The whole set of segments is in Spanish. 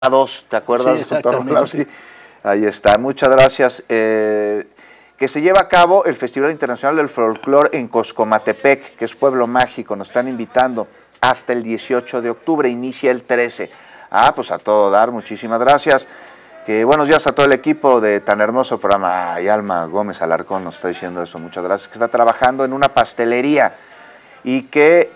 2, ¿te acuerdas, Sí, doctor Orlowski? exactamente. Ahí está, muchas gracias. Que se lleva a cabo el Festival Internacional del Folclor en Coscomatepec, que es Pueblo Mágico, nos están invitando hasta el 18 de octubre, inicia el 13. Pues a todo dar, muchísimas gracias. Que buenos días a todo el equipo de tan hermoso programa. Ay, Alma Gómez Alarcón nos está diciendo eso, muchas gracias, que está trabajando en una pastelería y que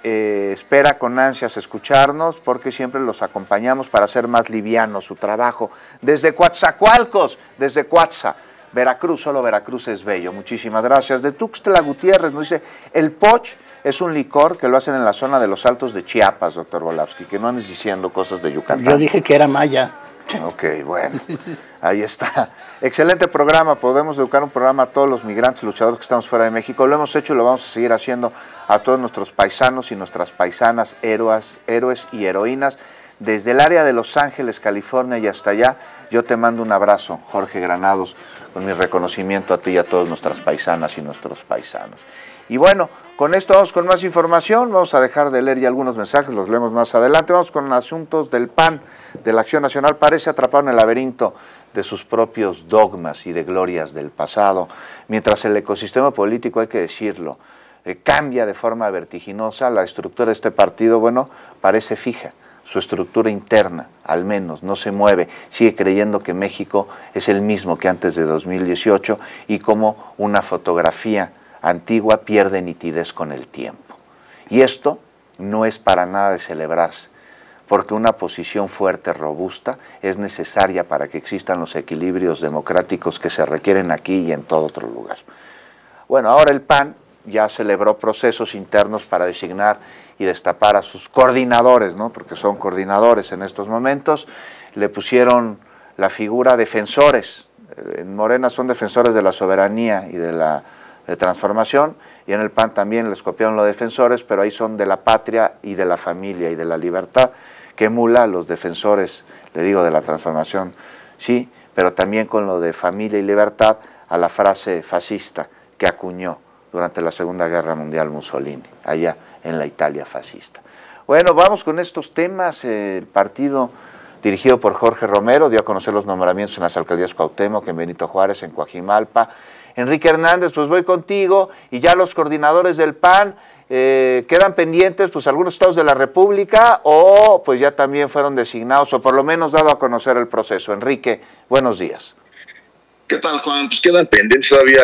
espera con ansias escucharnos porque siempre los acompañamos para hacer más liviano su trabajo. Desde Coatzacoalcos, desde Coatza, Veracruz, solo Veracruz es bello. Muchísimas gracias. De Tuxtla Gutiérrez nos dice, el poch es un licor que lo hacen en la zona de los Altos de Chiapas, doctor Volapsky, que no andes diciendo cosas de Yucatán. Yo dije que era maya. Ok, bueno, ahí está. Excelente programa, podemos educar un programa a todos los migrantes, luchadores que estamos fuera de México. Lo hemos hecho y lo vamos a seguir haciendo a todos nuestros paisanos y nuestras paisanas, héroes y heroínas. Desde el área de Los Ángeles, California y hasta allá, yo te mando un abrazo, Jorge Granados, con mi reconocimiento a ti y a todas nuestras paisanas y nuestros paisanos. Y bueno, con esto vamos con más información, vamos a dejar de leer ya algunos mensajes, los leemos más adelante, vamos con asuntos del PAN, de la Acción Nacional, parece atrapado en el laberinto de sus propios dogmas y de glorias del pasado, mientras el ecosistema político, hay que decirlo, cambia de forma vertiginosa, la estructura de este partido, bueno, parece fija. Su estructura interna, al menos, no se mueve, sigue creyendo que México es el mismo que antes de 2018 y como una fotografía antigua pierde nitidez con el tiempo. Y esto no es para nada de celebrarse, porque una posición fuerte, robusta, es necesaria para que existan los equilibrios democráticos que se requieren aquí y en todo otro lugar. Bueno, ahora el PAN ya celebró procesos internos para designar y destapar a sus coordinadores, ¿no? Porque son coordinadores en estos momentos, le pusieron la figura defensores. En Morena son defensores de la soberanía y de la transformación, y en el PAN también les copiaron los defensores, pero ahí son de la patria y de la familia y de la libertad, que emula a los defensores, le digo, de la transformación, sí, pero también con lo de familia y libertad, a la frase fascista que acuñó durante la Segunda Guerra Mundial Mussolini, allá en la Italia fascista. Bueno, vamos con estos temas. El partido dirigido por Jorge Romero dio a conocer los nombramientos en las alcaldías Cuauhtémoc, en Benito Juárez, en Coajimalpa. Enrique Hernández, pues voy contigo, y ya los coordinadores del PAN quedan pendientes, pues algunos estados de la República, o pues ya también fueron designados, o por lo menos dado a conocer el proceso. Enrique, buenos días. ¿Qué tal, Juan? Pues quedan pendientes todavía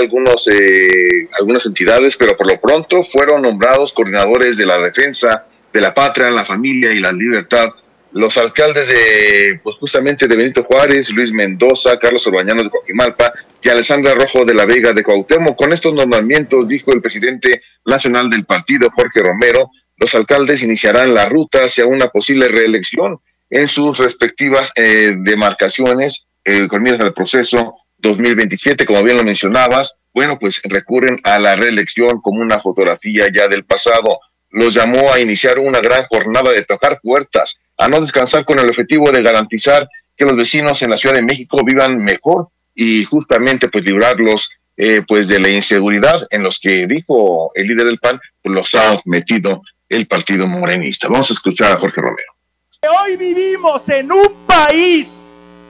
algunas entidades, pero por lo pronto fueron nombrados coordinadores de la defensa de la patria, la familia y la libertad. Los alcaldes pues justamente de Benito Juárez, Luis Mendoza, Carlos Orbañanos de Coajimalpa y Alessandra Rojo de la Vega de Cuauhtémoc. Con estos nombramientos, dijo el presidente nacional del partido, Jorge Romero, los alcaldes iniciarán la ruta hacia una posible reelección en sus respectivas demarcaciones con miras al proceso 2027, como bien lo mencionabas. Bueno, pues recurren a la reelección como una fotografía ya del pasado. Los llamó a iniciar una gran jornada de tocar puertas, a no descansar, con el objetivo de garantizar que los vecinos en la Ciudad de México vivan mejor y justamente pues librarlos pues de la inseguridad en los que, dijo el líder del PAN, pues los ha metido el partido morenista. Vamos a escuchar a Jorge Romero. Hoy vivimos en un país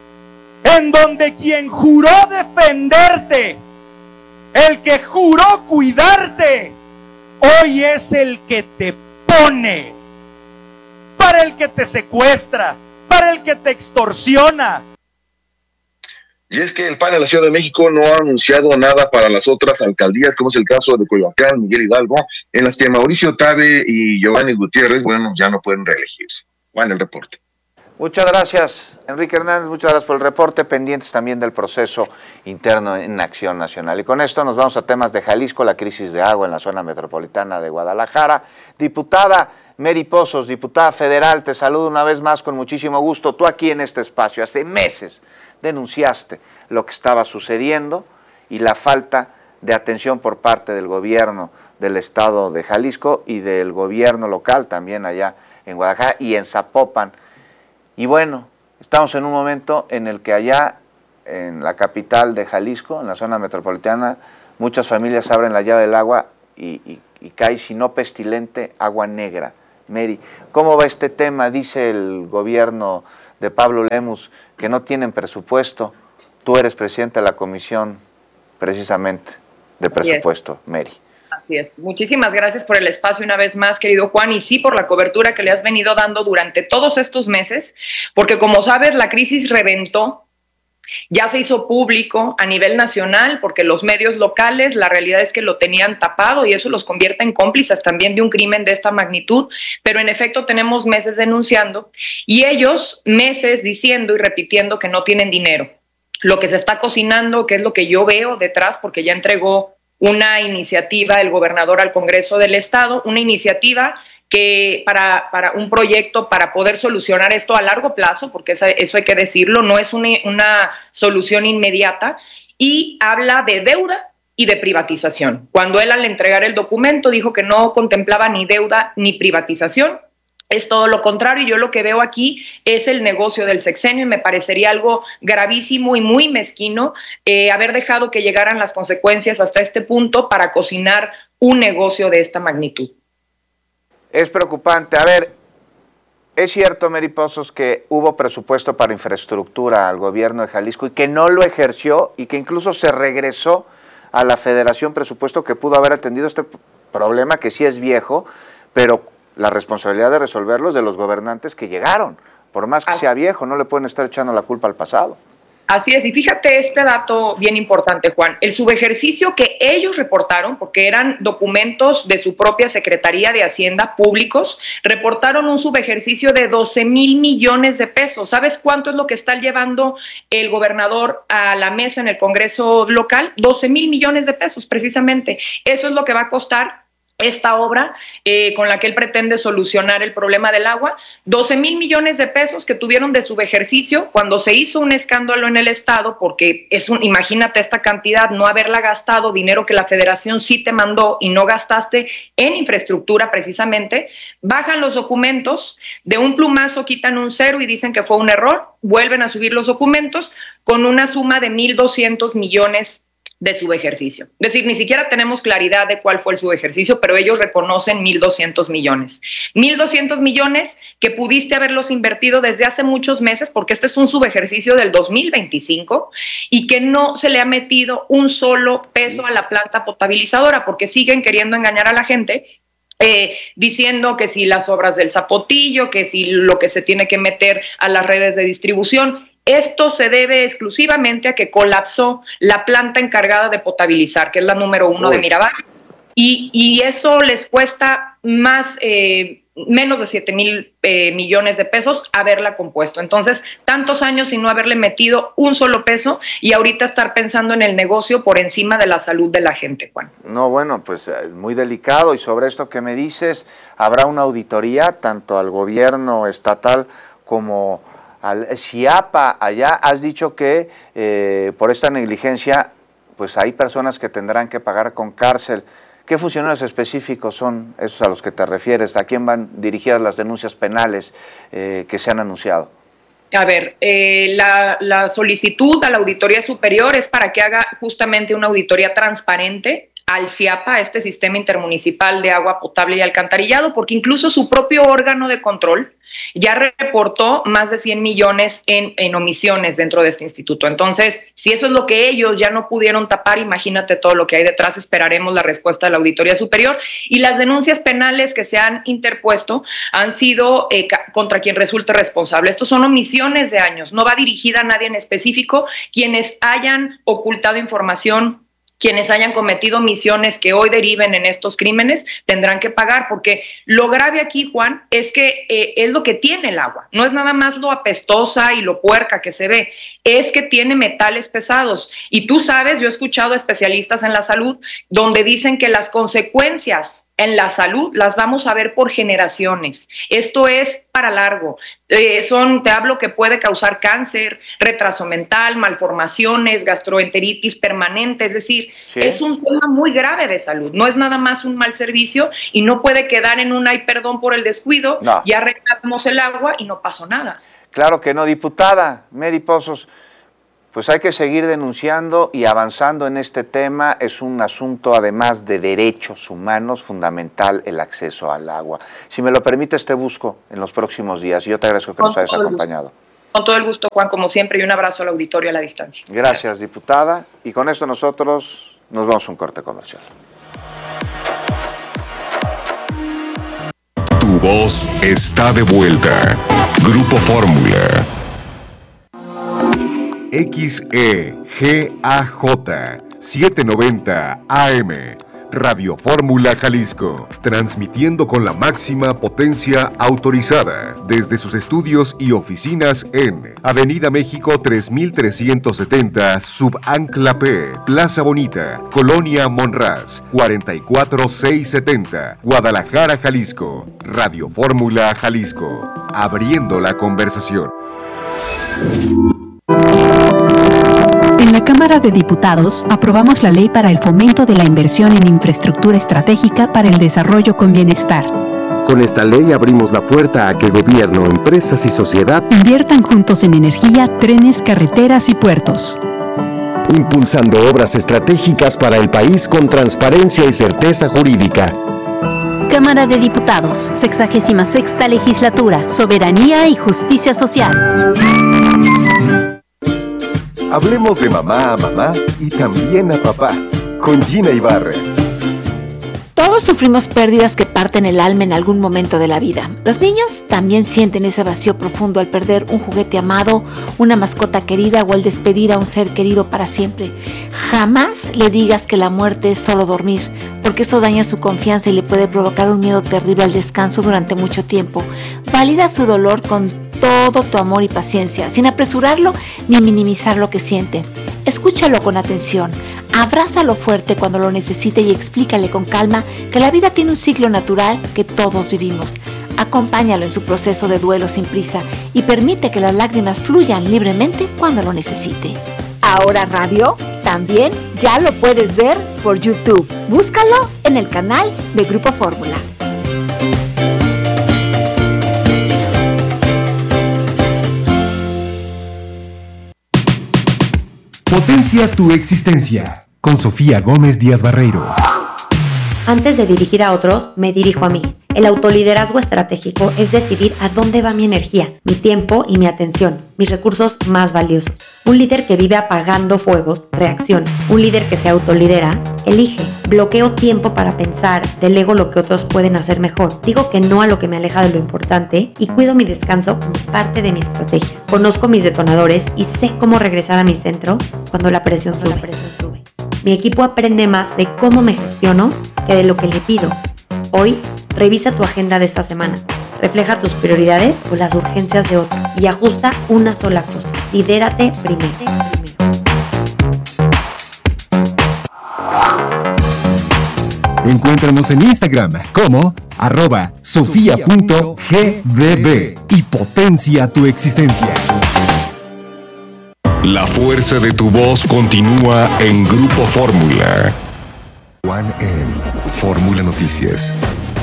en donde quien juró defenderte, el que juró cuidarte, hoy es el que te pone, para el que te secuestra, para el que te extorsiona. Y es que el PAN en la Ciudad de México no ha anunciado nada para las otras alcaldías, como es el caso de Coyoacán, Miguel Hidalgo, en las que Mauricio Tabe y Giovanni Gutiérrez, bueno, ya no pueden reelegirse. Juan, el reporte. Muchas gracias, Enrique Hernández, muchas gracias por el reporte, pendientes también del proceso interno en Acción Nacional. Y con esto nos vamos a temas de Jalisco, la crisis de agua en la zona metropolitana de Guadalajara. Diputada Mary Pozos, diputada federal, te saludo una vez más con muchísimo gusto. Tú aquí en este espacio, hace meses denunciaste lo que estaba sucediendo y la falta de atención por parte del gobierno del estado de Jalisco y del gobierno local también allá en Guadalajara y en Zapopan. Y bueno, estamos en un momento en el que allá en la capital de Jalisco, en la zona metropolitana, muchas familias abren la llave del agua y cae, si no pestilente, agua negra. Mary, ¿cómo va este tema? Dice el gobierno de Pablo Lemus, que no tienen presupuesto. Tú eres presidente de la comisión, precisamente, de presupuesto, Mary. Así es. Muchísimas gracias por el espacio una vez más, querido Juan, y sí por la cobertura que le has venido dando durante todos estos meses, porque como sabes, la crisis reventó. Ya se hizo público a nivel nacional porque los medios locales, la realidad es que lo tenían tapado y eso los convierte en cómplices también de un crimen de esta magnitud, pero en efecto tenemos meses denunciando y ellos meses diciendo y repitiendo que no tienen dinero. Lo que se está cocinando, que es lo que yo veo detrás, porque ya entregó una iniciativa el gobernador al Congreso del Estado, una iniciativa que para un proyecto para poder solucionar esto a largo plazo, porque eso hay que decirlo, no es una solución inmediata, y habla de deuda y de privatización. Cuando él al entregar el documento dijo que no contemplaba ni deuda ni privatización, es todo lo contrario. Yo lo que veo aquí es el negocio del sexenio y me parecería algo gravísimo y muy mezquino haber dejado que llegaran las consecuencias hasta este punto para cocinar un negocio de esta magnitud. Es preocupante. A ver, es cierto, Mary Pozos, que hubo presupuesto para infraestructura al gobierno de Jalisco y que no lo ejerció y que incluso se regresó a la federación presupuesto que pudo haber atendido este problema que sí es viejo, pero la responsabilidad de resolverlo es de los gobernantes que llegaron. Por más que sea viejo, no le pueden estar echando la culpa al pasado. Así es, y fíjate este dato bien importante, Juan. El subejercicio que ellos reportaron, porque eran documentos de su propia Secretaría de Hacienda públicos, reportaron un subejercicio de 12,000 millones de pesos. ¿Sabes cuánto es lo que está llevando el gobernador a la mesa en el Congreso local? 12,000 millones de pesos, precisamente. Eso es lo que va a costar esta obra con la que él pretende solucionar el problema del agua. 12,000 millones de pesos que tuvieron de subejercicio cuando se hizo un escándalo en el Estado, porque imagínate esta cantidad, no haberla gastado, dinero que la Federación sí te mandó y no gastaste en infraestructura precisamente. Bajan los documentos, de un plumazo quitan un cero y dicen que fue un error, vuelven a subir los documentos con una suma de 1,200 millones de subejercicio. Es decir, ni siquiera tenemos claridad de cuál fue el subejercicio, pero ellos reconocen 1,200 millones. 1,200 millones que pudiste haberlos invertido desde hace muchos meses, porque este es un subejercicio del 2025 y que no se le ha metido un solo peso a la planta potabilizadora, porque siguen queriendo engañar a la gente, diciendo que si las obras del Zapotillo, que si lo que se tiene que meter a las redes de distribución. Esto se debe exclusivamente a que colapsó la planta encargada de potabilizar, que es la número 1 de Mirabal, y eso les cuesta menos de 7,000 millones de pesos haberla compuesto. Entonces, tantos años sin no haberle metido un solo peso y ahorita estar pensando en el negocio por encima de la salud de la gente, Juan. No, bueno, pues muy delicado. Y sobre esto que me dices, habrá una auditoría tanto al gobierno estatal como al CIAPA. Allá has dicho que por esta negligencia pues hay personas que tendrán que pagar con cárcel. ¿Qué funcionarios específicos son esos a los que te refieres? ¿A quién van dirigidas las denuncias penales que se han anunciado? A ver, la solicitud a la Auditoría Superior es para que haga justamente una auditoría transparente al CIAPA, este Sistema Intermunicipal de Agua Potable y Alcantarillado, porque incluso su propio órgano de control ya reportó más de 100 millones en omisiones dentro de este instituto. Entonces, si eso es lo que ellos ya no pudieron tapar, imagínate todo lo que hay detrás. Esperaremos la respuesta de la Auditoría Superior. Y las denuncias penales que se han interpuesto han sido contra quien resulte responsable. Estos son omisiones de años, no va dirigida a nadie en específico. Quienes hayan ocultado información, quienes hayan cometido omisiones que hoy deriven en estos crímenes tendrán que pagar, porque lo grave aquí, Juan, es que es lo que tiene el agua. No es nada más lo apestosa y lo puerca que se ve, es que tiene metales pesados. Y tú sabes, yo he escuchado especialistas en la salud donde dicen que las consecuencias en la salud las vamos a ver por generaciones. Esto es para largo. Te hablo que puede causar cáncer, retraso mental, malformaciones, gastroenteritis permanente, es decir, ¿sí? Es un tema muy grave de salud, no es nada más un mal servicio y no puede quedar en un ay, perdón por el descuido, no. Ya arreglamos el agua y no pasó nada. Claro que no, diputada Mary Pozos. Pues hay que seguir denunciando y avanzando en este tema. Es un asunto, además de derechos humanos, fundamental el acceso al agua. Si me lo permites, te busco en los próximos días. Yo te agradezco que nos hayas acompañado. Con todo el gusto, Juan, como siempre, y un abrazo al auditorio a la distancia. Gracias, diputada. Y con esto nosotros nos vamos a un corte comercial. Tu voz está de vuelta. Grupo Fórmula. XEGAJ 790 AM. Radio Fórmula Jalisco, transmitiendo con la máxima potencia autorizada desde sus estudios y oficinas en Avenida México 3370, Subancla P, Plaza Bonita, Colonia Monraz, 44670, Guadalajara, Jalisco. Radio Fórmula Jalisco, abriendo la conversación. En la Cámara de Diputados aprobamos la Ley para el Fomento de la Inversión en Infraestructura Estratégica para el Desarrollo con Bienestar. Con esta ley abrimos la puerta a que gobierno, empresas y sociedad inviertan juntos en energía, trenes, carreteras y puertos, impulsando obras estratégicas para el país con transparencia y certeza jurídica. Cámara de Diputados, 66ª Legislatura, Soberanía y Justicia Social. Hablemos de mamá a mamá y también a papá, con Gina Ibarra. Todos sufrimos pérdidas que parten el alma en algún momento de la vida. Los niños también sienten ese vacío profundo al perder un juguete amado, una mascota querida o al despedir a un ser querido para siempre. Jamás le digas que la muerte es solo dormir, porque eso daña su confianza y le puede provocar un miedo terrible al descanso durante mucho tiempo. Valida su dolor con todo tu amor y paciencia, sin apresurarlo ni minimizar lo que siente. Escúchalo con atención, abrázalo fuerte cuando lo necesite y explícale con calma que la vida tiene un ciclo natural que todos vivimos. Acompáñalo en su proceso de duelo sin prisa y permite que las lágrimas fluyan libremente cuando lo necesite. Ahora Radio también ya lo puedes ver por YouTube. Búscalo en el canal de Grupo Fórmula. Potencia tu existencia, con Sofía Gómez Díaz Barreiro. Antes de dirigir a otros, me dirijo a mí. El autoliderazgo estratégico es decidir a dónde va mi energía, mi tiempo y mi atención, mis recursos más valiosos. Un líder que vive apagando fuegos, reacciona. Un líder que se autolidera, elige. Bloqueo tiempo para pensar, delego lo que otros pueden hacer mejor. Digo que no a lo que me aleja de lo importante y cuido mi descanso como parte de mi estrategia. Conozco mis detonadores y sé cómo regresar a mi centro cuando la presión sube. Mi equipo aprende más de cómo me gestiono que de lo que le pido. Hoy, revisa tu agenda de esta semana. Refleja tus prioridades o las urgencias de otro y ajusta una sola cosa. Lidérate primero. Encuéntranos en Instagram como @sofia.gbb y potencia tu existencia. La fuerza de tu voz continúa en Grupo Fórmula. One M, Fórmula Noticias.